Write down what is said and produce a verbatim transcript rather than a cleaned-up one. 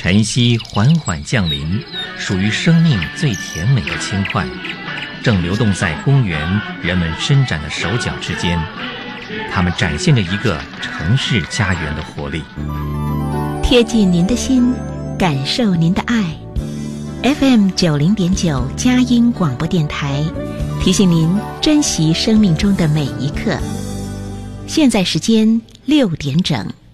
晨曦缓缓降临，属于生命最甜美的轻快，正流动在公园人们伸展的手脚之间。它们展现着一个城市家园的活力， 贴近您的心，感受您的爱。F M 九零点九佳音广播电台提醒您珍惜生命中的每一刻。现在时间六点整。